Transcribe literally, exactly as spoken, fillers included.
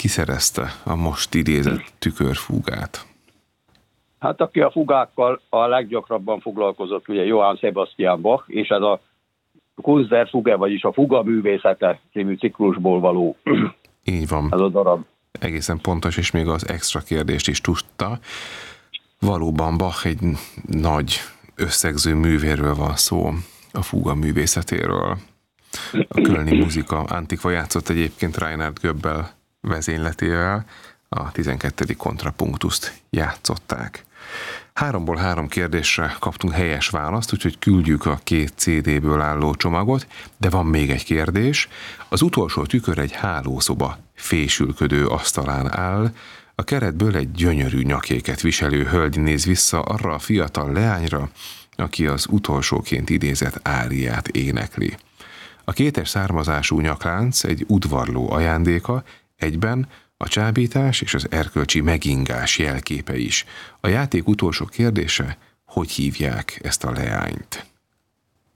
ki szerezte a most idézett tükörfúgát? Hát aki a fugákkal a leggyakrabban foglalkozott, ugye Johann Sebastian Bach, és ez a Kunst der Fuge, vagyis a Fuga művészete című ciklusból való. Így van. Ez a darab. Egészen pontos, és még az extra kérdést is tudta. Valóban Bach egy nagy összegző művéről van szó, a fuga művészetéről. A kölni muzika antikva játszott egyébként Reinhard Goebel vezényletével, a tizenkettedik kontrapunktuszt játszották. Háromból három kérdésre kaptunk helyes választ, úgyhogy küldjük a két cé déből álló csomagot, de van még egy kérdés. Az utolsó tükör egy hálószoba fésülködő asztalán áll, a keretből egy gyönyörű nyakéket viselő hölgy néz vissza arra a fiatal leányra, aki az utolsóként idézett áriát énekli. A kétes származású nyaklánc egy udvarló ajándéka, egyben a csábítás és az erkölcsi megingás jelképe is. A játék utolsó kérdése, hogy hívják ezt a leányt?